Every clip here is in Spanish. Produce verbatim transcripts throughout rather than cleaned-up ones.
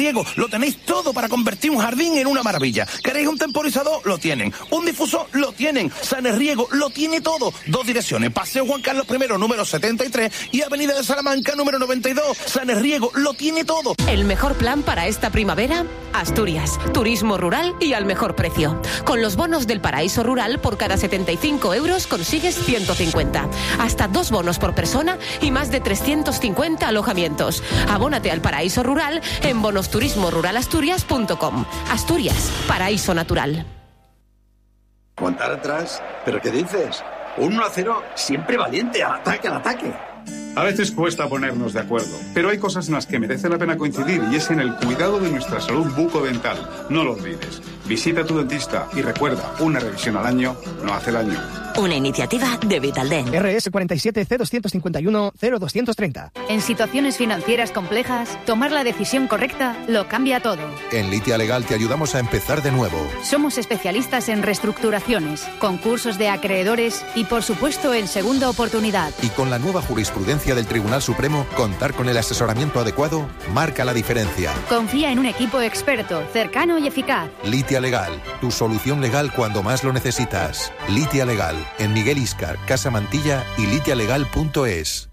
Riego, lo tenéis todo para convertir un jardín en una maravilla. ¿Queréis un temporizador? Lo tienen. ¿Un difusor? Lo tienen. Sanes Riego lo tiene todo. Dos direcciones. Paseo Juan Carlos I, número setenta y tres y Avenida de Salamanca, número noventa y dos. Sanes Riego lo tiene todo. El mejor plan para esta primavera, Asturias. Turismo rural y al mejor precio. Con los bonos del Paraíso Rural, por cada setenta y cinco euros consigues ciento cincuenta. Hasta dos bonos por persona y más de trescientos cincuenta alojamientos. Abónate al Paraíso Rural en bonos turismo rural asturias punto com. Asturias, paraíso natural. Contar atrás. ¿Pero qué dices? Un uno a cero siempre valiente, al ataque, al ataque. A veces cuesta ponernos de acuerdo, pero hay cosas en las que merece la pena coincidir y es en el cuidado de nuestra salud bucodental. No lo olvides. Visita a tu dentista y recuerda, una revisión al año no hace daño. Una iniciativa de Vitaldent. R S cuarenta y siete C doscientos cincuenta y uno cero doscientos treinta. En situaciones financieras complejas, tomar la decisión correcta lo cambia todo. En Litia Legal te ayudamos a empezar de nuevo. Somos especialistas en reestructuraciones, concursos de acreedores y, por supuesto, en segunda oportunidad. Y con la nueva jurisprudencia del Tribunal Supremo, contar con el asesoramiento adecuado marca la diferencia. Confía en un equipo experto, cercano y eficaz. Litia Legal, tu solución legal cuando más lo necesitas. Litia Legal, en Miguel Iscar, Casa Mantilla y litialegal punto es.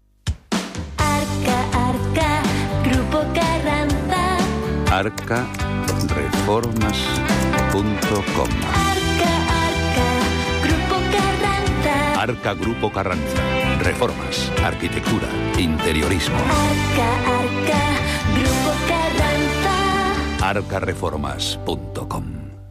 Arca, Arca, Grupo Carranza. arca reformas punto com. Arca, Arca, Grupo Carranza. Arca Grupo Carranza. Reformas, arquitectura, interiorismo. Arca, Arca, Grupo Carranza. arca reformas punto com.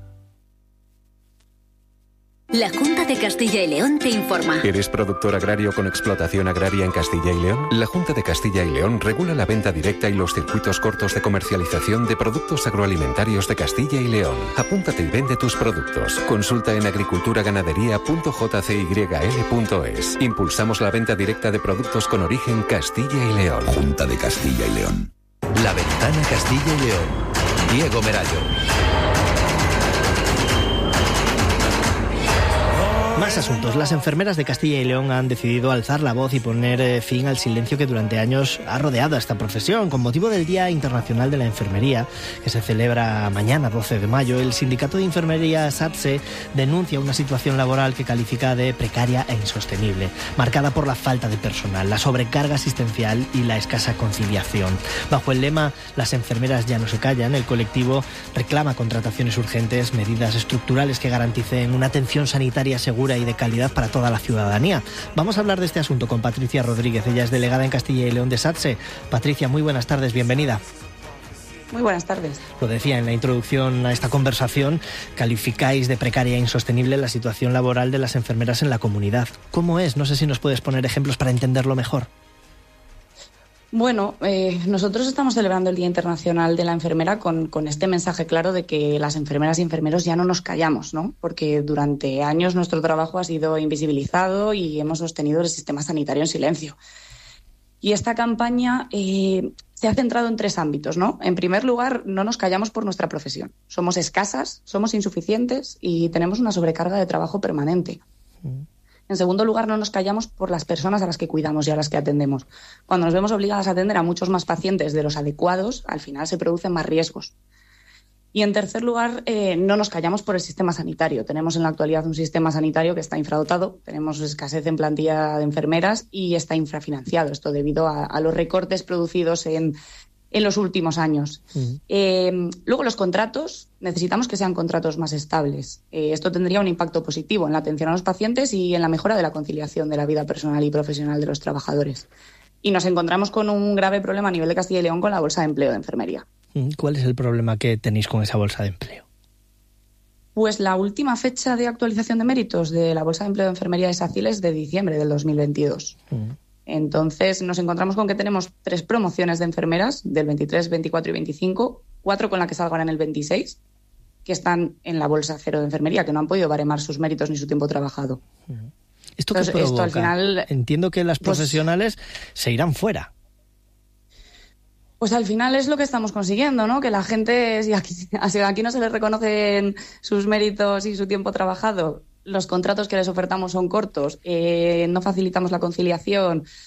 La Junta de Castilla y León te informa. ¿Eres productor agrario con explotación agraria en Castilla y León? La Junta de Castilla y León regula la venta directa y los circuitos cortos de comercialización de productos agroalimentarios de Castilla y León. Apúntate y vende tus productos. Consulta en agriculturaganadería punto j c y l punto es. Impulsamos la venta directa de productos con origen Castilla y León. Junta de Castilla y León. La Ventana Castilla y León. Diego Merallo. Más asuntos. Las enfermeras de Castilla y León han decidido alzar la voz y poner eh, fin al silencio que durante años ha rodeado a esta profesión. Con motivo del Día Internacional de la Enfermería, que se celebra mañana, doce de mayo, el Sindicato de Enfermería SATSE denuncia una situación laboral que califica de precaria e insostenible, marcada por la falta de personal, la sobrecarga asistencial y la escasa conciliación. Bajo el lema "Las enfermeras ya no se callan", el colectivo reclama contrataciones urgentes, medidas estructurales que garanticen una atención sanitaria segura y de calidad para toda la ciudadanía. Vamos a hablar de este asunto con Patricia Rodríguez. Ella es delegada en Castilla y León de SATSE. Patricia, muy buenas tardes, bienvenida. Muy buenas tardes. Lo decía en la introducción a esta conversación, calificáis de precaria e insostenible la situación laboral de las enfermeras en la comunidad. ¿Cómo es? No sé si nos puedes poner ejemplos para entenderlo mejor. Bueno, eh, nosotros estamos celebrando el Día Internacional de la Enfermera con, con este mensaje claro de que las enfermeras y enfermeros ya no nos callamos, ¿no? Porque durante años nuestro trabajo ha sido invisibilizado y hemos sostenido el sistema sanitario en silencio. Y esta campaña eh, se ha centrado en tres ámbitos, ¿no? En primer lugar, no nos callamos por nuestra profesión. Somos escasas, somos insuficientes y tenemos una sobrecarga de trabajo permanente. Mm. En segundo lugar, no nos callamos por las personas a las que cuidamos y a las que atendemos. Cuando nos vemos obligadas a atender a muchos más pacientes de los adecuados, al final se producen más riesgos. Y en tercer lugar, eh, no nos callamos por el sistema sanitario. Tenemos en la actualidad un sistema sanitario que está infradotado, tenemos escasez en plantilla de enfermeras y está infrafinanciado. Esto debido a, a los recortes producidos en... en los últimos años. Uh-huh. Eh, luego, los contratos, necesitamos que sean contratos más estables. Eh, esto tendría un impacto positivo en la atención a los pacientes y en la mejora de la conciliación de la vida personal y profesional de los trabajadores. Y nos encontramos con un grave problema a nivel de Castilla y León con la bolsa de empleo de enfermería. ¿Cuál es el problema que tenéis con esa bolsa de empleo? Pues la última fecha de actualización de méritos de la bolsa de empleo de enfermería de SACIL es de diciembre del dos mil veintidós. Uh-huh. Entonces nos encontramos con que tenemos tres promociones de enfermeras del veintitrés, veinticuatro y veinticinco, cuatro con la que salgan en el veintiséis, que están en la bolsa cero de enfermería, que no han podido baremar sus méritos ni su tiempo trabajado. ¿Esto qué Entonces, provoca? Esto al final, Entiendo que las profesionales pues, se irán fuera. Pues al final es lo que estamos consiguiendo, ¿no? Que la gente, si aquí, si aquí no se les reconocen sus méritos y su tiempo trabajado, los contratos que les ofertamos son cortos, eh, no facilitamos la conciliación,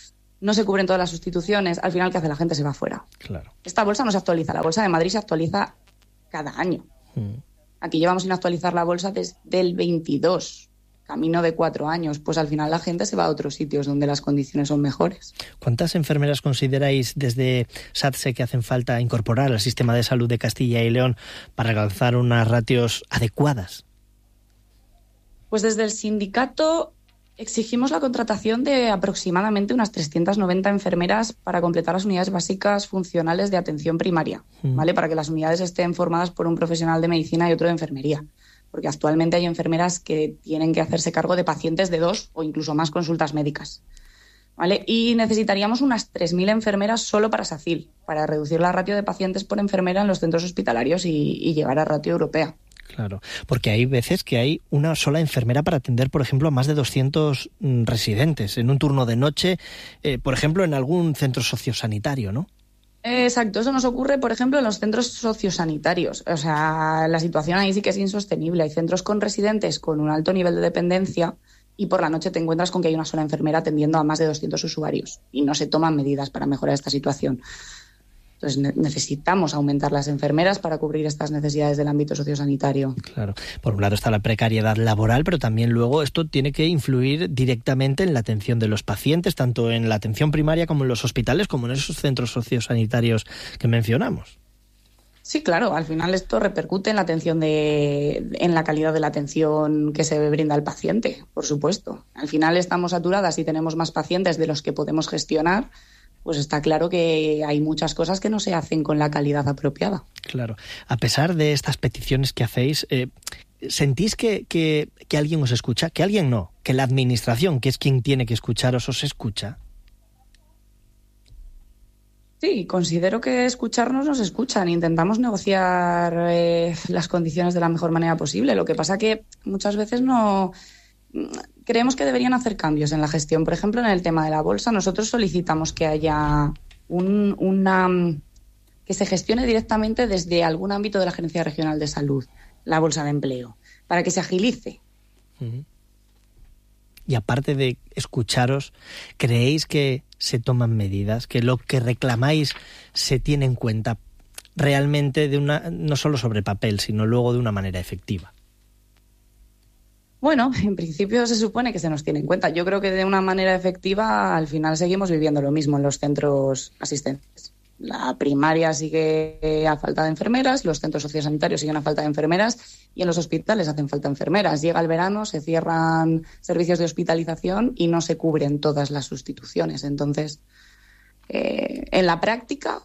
no se cubren todas las sustituciones, al final, ¿qué hace la gente? Se va fuera. Claro. Esta bolsa no se actualiza, la bolsa de Madrid se actualiza cada año. Mm. Aquí llevamos sin actualizar la bolsa desde el veintidós, camino de cuatro años. Pues al final la gente se va a otros sitios donde las condiciones son mejores. ¿Cuántas enfermeras consideráis desde SATSE que hacen falta incorporar al sistema de salud de Castilla y León para alcanzar unas ratios adecuadas? Pues desde el sindicato exigimos la contratación de aproximadamente unas trescientas noventa enfermeras para completar las unidades básicas funcionales de atención primaria, mm. ¿vale? Para que las unidades estén formadas por un profesional de medicina y otro de enfermería. Porque actualmente hay enfermeras que tienen que hacerse cargo de pacientes de dos o incluso más consultas médicas, ¿vale? Y necesitaríamos unas tres mil enfermeras solo para SACIL, para reducir la ratio de pacientes por enfermera en los centros hospitalarios y, y llegar a ratio europea. Claro, porque hay veces que hay una sola enfermera para atender, por ejemplo, a más de doscientos mm, residentes en un turno de noche, eh, por ejemplo, en algún centro sociosanitario, ¿no? Exacto, eso nos ocurre, por ejemplo, en los centros sociosanitarios. O sea, la situación ahí sí que es insostenible. Hay centros con residentes con un alto nivel de dependencia y por la noche te encuentras con que hay una sola enfermera atendiendo a más de doscientos usuarios y no se toman medidas para mejorar esta situación. Entonces ne- necesitamos aumentar las enfermeras para cubrir estas necesidades del ámbito sociosanitario. Claro. Por un lado está la precariedad laboral, pero también luego esto tiene que influir directamente en la atención de los pacientes, tanto en la atención primaria como en los hospitales, como en esos centros sociosanitarios que mencionamos. Sí, claro. Al final esto repercute en la atención de, en la calidad de la atención que se brinda al paciente, por supuesto. Al final estamos saturadas y tenemos más pacientes de los que podemos gestionar. Pues está claro que hay muchas cosas que no se hacen con la calidad apropiada. Claro. A pesar de estas peticiones que hacéis, eh, ¿sentís que, que, que alguien os escucha? Que alguien no, que la administración, que es quien tiene que escucharos, os escucha. Sí, considero que escucharnos nos escuchan. Intentamos negociar eh, las condiciones de la mejor manera posible. Lo que pasa que muchas veces no... Creemos que deberían hacer cambios en la gestión. Por ejemplo, en el tema de la bolsa, nosotros solicitamos que haya un, una que se gestione directamente desde algún ámbito de la Gerencia Regional de Salud, la bolsa de empleo, para que se agilice. Uh-huh. Y aparte de escucharos, ¿creéis que se toman medidas, que lo que reclamáis se tiene en cuenta realmente de una, no solo sobre papel, sino luego de una manera efectiva? Bueno, en principio se supone que se nos tiene en cuenta. Yo creo que de una manera efectiva al final seguimos viviendo lo mismo en los centros asistentes. La primaria sigue a falta de enfermeras, los centros sociosanitarios siguen a falta de enfermeras y en los hospitales hacen falta enfermeras. Llega el verano, se cierran servicios de hospitalización y no se cubren todas las sustituciones. Entonces, eh, en la práctica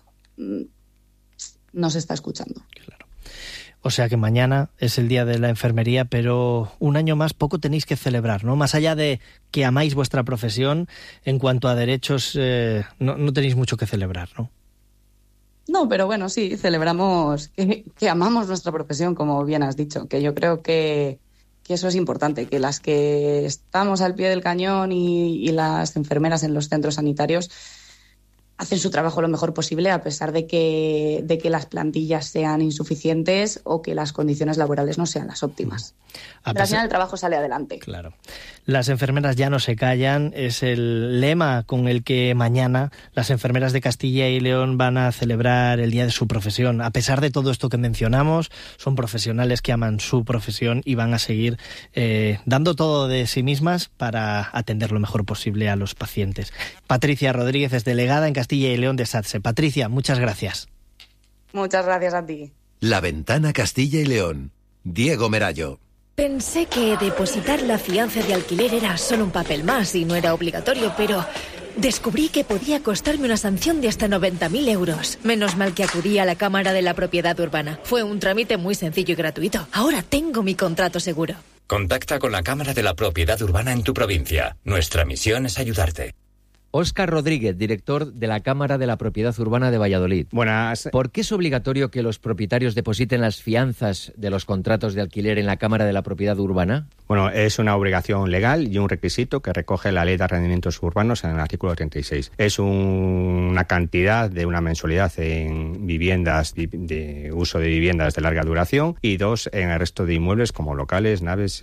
no se está escuchando. Claro. O sea que mañana es el día de la enfermería, pero un año más poco tenéis que celebrar, ¿no? Más allá de que amáis vuestra profesión, en cuanto a derechos, eh, no, no tenéis mucho que celebrar, ¿no? No, pero bueno, sí, celebramos que, que amamos nuestra profesión, como bien has dicho, que yo creo que, que eso es importante, que las que estamos al pie del cañón y, y las enfermeras en los centros sanitarios hacen su trabajo lo mejor posible a pesar de que, de que las plantillas sean insuficientes o que las condiciones laborales no sean las óptimas. A Pero al final el trabajo sale adelante. Claro. Las enfermeras ya no se callan, es el lema con el que mañana las enfermeras de Castilla y León van a celebrar el día de su profesión. A pesar de todo esto que mencionamos, son profesionales que aman su profesión y van a seguir eh, dando todo de sí mismas para atender lo mejor posible a los pacientes. Patricia Rodríguez es delegada en Castilla y León de SATSE. Patricia, muchas gracias. Muchas gracias a ti. La Ventana Castilla y León. Diego Merallo. Pensé que depositar la fianza de alquiler era solo un papel más y no era obligatorio, pero descubrí que podía costarme una sanción de hasta noventa mil euros. Menos mal que acudí a la Cámara de la Propiedad Urbana. Fue un trámite muy sencillo y gratuito. Ahora tengo mi contrato seguro. Contacta con la Cámara de la Propiedad Urbana en tu provincia. Nuestra misión es ayudarte. Óscar Rodríguez, director de la Cámara de la Propiedad Urbana de Valladolid. Buenas. ¿Por qué es obligatorio que los propietarios depositen las fianzas de los contratos de alquiler en la Cámara de la Propiedad Urbana? Bueno, es una obligación legal y un requisito que recoge la Ley de Arrendamientos Urbanos en el artículo treinta y seis. Es un, una cantidad de una mensualidad en viviendas de, de uso de viviendas de larga duración y dos en el resto de inmuebles como locales, naves y,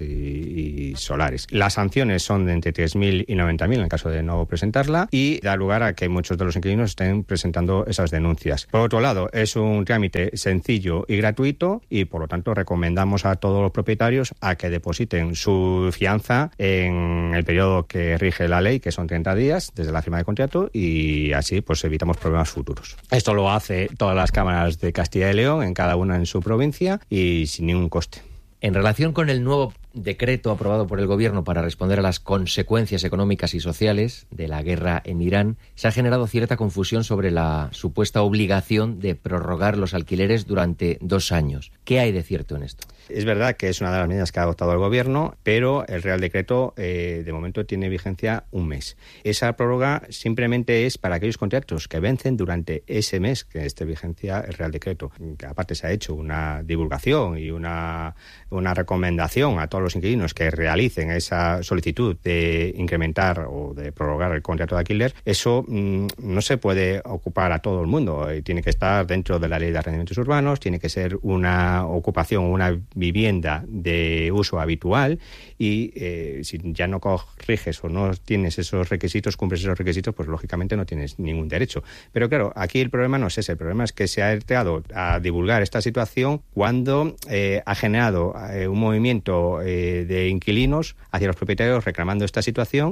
y solares. Las sanciones son de entre tres mil y noventa mil en caso de no presentarla y da lugar a que muchos de los inquilinos estén presentando esas denuncias. Por otro lado, es un trámite sencillo y gratuito y por lo tanto recomendamos a todos los propietarios a que depositen su fianza en el periodo que rige la ley, que son treinta días desde la firma de contrato, y así pues evitamos problemas futuros. Esto lo hace todas las cámaras de Castilla y León, en cada una en su provincia y sin ningún coste. En relación con el nuevo decreto aprobado por el Gobierno para responder a las consecuencias económicas y sociales de la guerra en Irán, se ha generado cierta confusión sobre la supuesta obligación de prorrogar los alquileres durante dos años. ¿Qué hay de cierto en esto? Es verdad que es una de las medidas que ha adoptado el Gobierno, pero el Real Decreto eh, de momento tiene vigencia un mes. Esa prórroga simplemente es para aquellos contratos que vencen durante ese mes que esté vigencia el Real Decreto. Que aparte se ha hecho una divulgación y una, una recomendación a todos los los inquilinos que realicen esa solicitud de incrementar o de prorrogar el contrato de alquiler, eso mmm, no se puede ocupar a todo el mundo. Eh, tiene que estar dentro de la Ley de Arrendamientos Urbanos, tiene que ser una ocupación, una vivienda de uso habitual y eh, si ya no corriges o no tienes esos requisitos, cumples esos requisitos, pues lógicamente no tienes ningún derecho. Pero claro, aquí el problema no es ese, el problema es que se ha entrado a divulgar esta situación cuando eh, ha generado eh, un movimiento eh, de inquilinos hacia los propietarios reclamando esta situación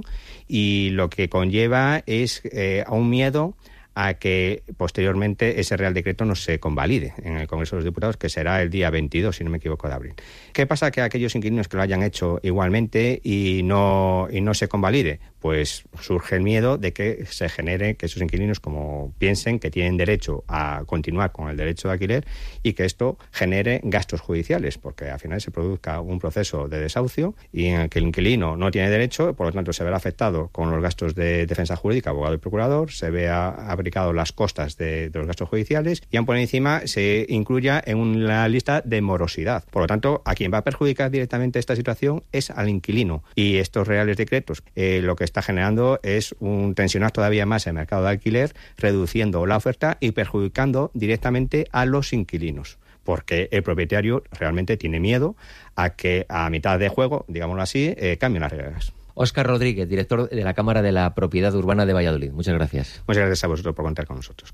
y lo que conlleva es eh, a un miedo a que posteriormente ese Real Decreto no se convalide en el Congreso de los Diputados, que será el día veintidós, si no me equivoco, de abril. ¿Qué pasa que aquellos inquilinos que lo hayan hecho igualmente y no, y no se convalide? Pues surge el miedo de que se genere, que esos inquilinos como piensen que tienen derecho a continuar con el derecho de alquiler y que esto genere gastos judiciales, porque al final se produzca un proceso de desahucio y en el que el inquilino no tiene derecho, por lo tanto se verá afectado con los gastos de defensa jurídica, abogado y procurador, se vea aplicado las costas de, de los gastos judiciales y aún por encima se incluya en una lista de morosidad. Por lo tanto, a quien va a perjudicar directamente esta situación es al inquilino y estos reales decretos eh, lo que está generando es un tensionar todavía más el mercado de alquiler, reduciendo la oferta y perjudicando directamente a los inquilinos, porque el propietario realmente tiene miedo a que a mitad de juego, digámoslo así, eh, cambien las reglas. Óscar Rodríguez, director de la Cámara de la Propiedad Urbana de Valladolid. Muchas gracias. Muchas gracias a vosotros por contar con nosotros.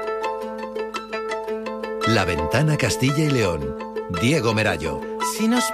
La Ventana Castilla y León. Diego Merallo. Si nos